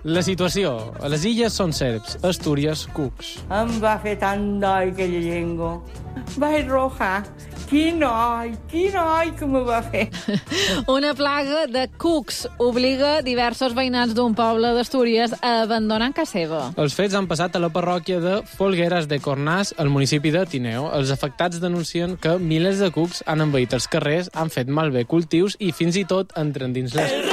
La situació. A les illes són serps, a Astúries, cucs. Em va fer tant d'oi aquella llengua. Vaig rojar. Quin oi que me va fer. Una plaga de cucs obliga diversos veïnats d'un poble d'Astúries a abandonar casa seva. Els fets han passat a la parròquia de Folgueras de Cornàs, al municipi de Tineo. Els afectats denuncien que milers de cucs han envaït els carrers, han fet malbé cultius i fins i tot entren dins les